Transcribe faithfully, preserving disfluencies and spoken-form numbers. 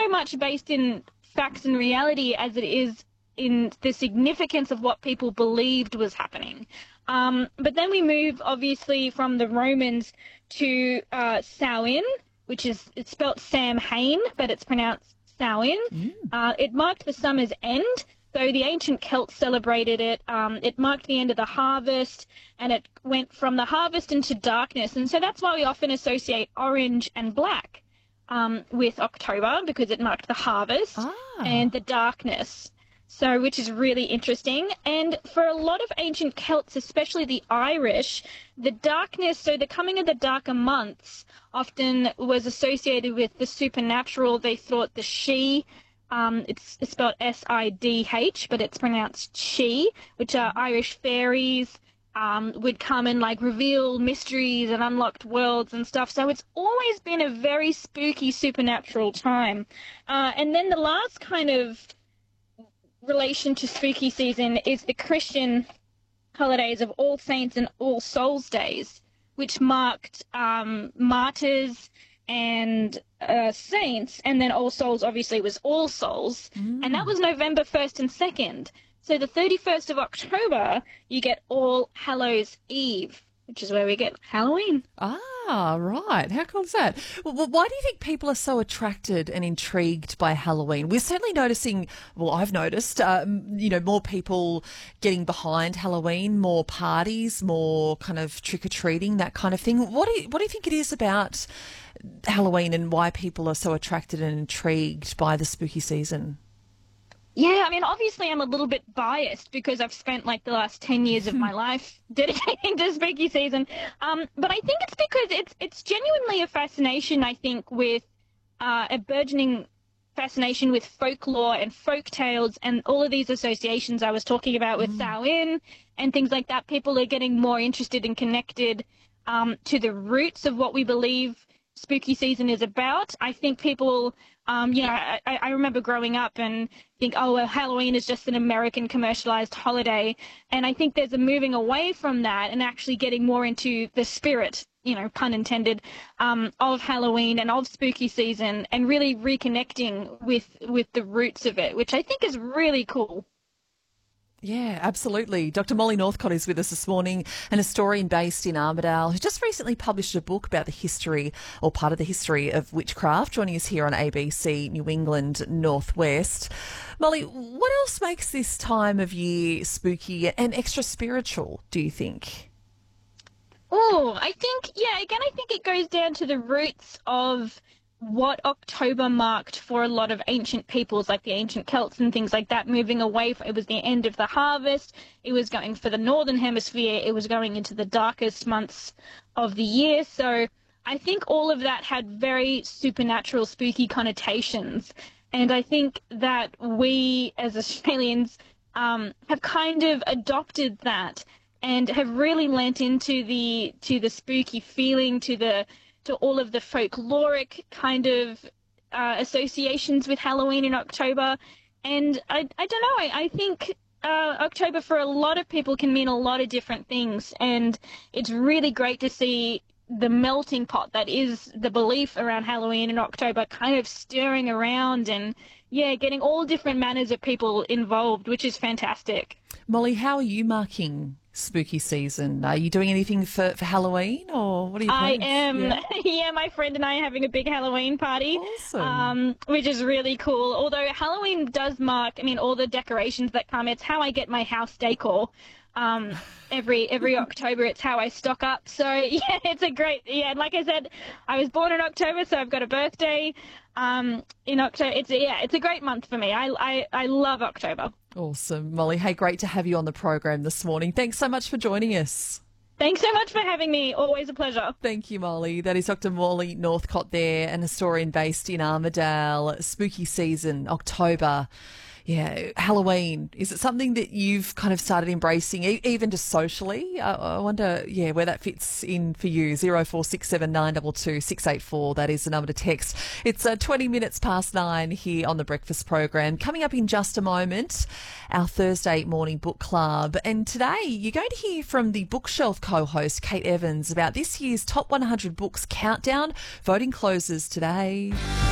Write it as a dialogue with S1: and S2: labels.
S1: so much based in facts and reality as it is in the significance of what people believed was happening. Um, but then we move, obviously, from the Romans to uh, Samhain, which is, it's spelt Samhain, but it's pronounced Samhain. Mm. Uh, it marked the summer's end. So the ancient Celts celebrated it. Um, it marked the end of the harvest, and it went from the harvest into darkness. And so that's why we often associate orange and black um, with October, because it marked the harvest ah. and the darkness. So, which is really interesting. And for a lot of ancient Celts, especially the Irish, the darkness, so the coming of the darker months often was associated with the supernatural. They thought the Sidhe, um, it's, it's spelled S I D H, but it's pronounced she, which are Irish fairies, um, would come and like reveal mysteries and unlocked worlds and stuff. So it's always been a very spooky, supernatural time. Uh, and then the last kind of relation to spooky season is the Christian holidays of All Saints and All Souls Days, which marked um, martyrs and uh, saints, and then All Souls obviously was All Souls, mm. and that was November first and second. So the thirty-first of October, you get All Hallows Eve, which is where we get Halloween.
S2: Ah, right. How cool is that? Well, why do you think people are so attracted and intrigued by Halloween? We're certainly noticing, well, I've noticed, um, you know, more people getting behind Halloween, more parties, more kind of trick-or-treating, that kind of thing. What do you, what do you think it is about Halloween and why people are so attracted and intrigued by the spooky season?
S1: Yeah, I mean, obviously I'm a little bit biased because I've spent like the last ten years of my life dedicating to spooky season. Um, but I think it's because it's it's genuinely a fascination, I think, with uh, a burgeoning fascination with folklore and folk tales and all of these associations I was talking about with mm. Samhain and things like that. People are getting more interested and connected um, to the roots of what we believe spooky season is about. I think people, um, you know, I, I remember growing up and think, oh, well, Halloween is just an American commercialized holiday. And I think there's a moving away from that and actually getting more into the spirit, you know, pun intended, um, of Halloween and of spooky season and really reconnecting with, with the roots of it, which I think is really cool.
S2: Yeah, absolutely. Doctor Molly Northcott is with us this morning, an historian based in Armidale who just recently published a book about the history or part of the history of witchcraft, joining us here on A B C New England Northwest. Molly, what else makes this time of year spooky and extra spiritual, do you think?
S1: Oh, I think, yeah, again, I think it goes down to the roots of what October marked for a lot of ancient peoples, like the ancient Celts and things like that, moving away. From, it was the end of the harvest. It was going for the northern hemisphere. It was going into the darkest months of the year. So I think all of that had very supernatural, spooky connotations. And I think that we as Australians um, have kind of adopted that and have really lent into the to the spooky feeling, to the to all of the folkloric kind of uh, associations with Halloween in October. And I, I don't know, I, I think uh, October for a lot of people can mean a lot of different things. And it's really great to see the melting pot that is the belief around Halloween in October kind of stirring around and, yeah, getting all different manners of people involved, which is fantastic.
S2: Molly, how are you marking spooky season? Are you doing anything for, for Halloween, or what are you
S1: I
S2: planning?
S1: am.
S2: Yeah.
S1: yeah, my friend and I are having a big Halloween party,
S2: awesome.
S1: um, which is really cool. Although Halloween does mark, I mean, all the decorations that come, it's how I get my house decor. Um, every every October, it's how I stock up. So, yeah, it's a great, yeah, like I said, I was born in October, so I've got a birthday um, in October. It's, yeah, it's a great month for me. I, I, I love October.
S2: Awesome, Molly. Hey, great to have you on the program this morning. Thanks so much for joining us.
S1: Thanks so much for having me. Always a pleasure.
S2: Thank you, Molly. That is Doctor Molly Northcott there, an historian based in Armidale. Spooky season, October. Yeah, Halloween. Is it something that you've kind of started embracing, e- even just socially? I, I wonder, yeah, where that fits in for you. zero four six seven nine two two six eight four. That is the number to text. It's uh, twenty minutes past nine here on the breakfast program. Coming up in just a moment, our Thursday morning book club. And today you're going to hear from the Bookshelf co-host Kate Evans about this year's top one hundred books countdown. Voting closes today.